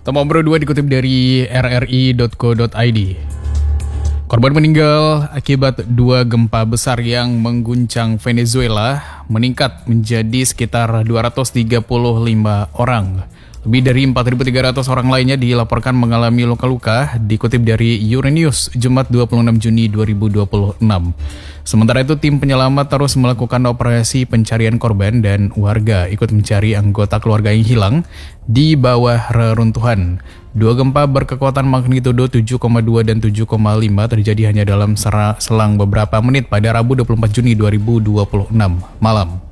Nomor 2 dikutip dari rri.co.id. Korban meninggal akibat 2 gempa besar yang mengguncang Venezuela meningkat menjadi sekitar 235 orang. Lebih dari 4.300 orang lainnya dilaporkan mengalami luka-luka, dikutip dari Euronews, Jumat 26 Juni 2026. Sementara itu, tim penyelamat terus melakukan operasi pencarian korban dan warga ikut mencari anggota keluarga yang hilang di bawah reruntuhan. 2 gempa berkekuatan magnitudo 7,2 dan 7,5 terjadi hanya dalam selang beberapa menit pada Rabu 24 Juni 2026 malam.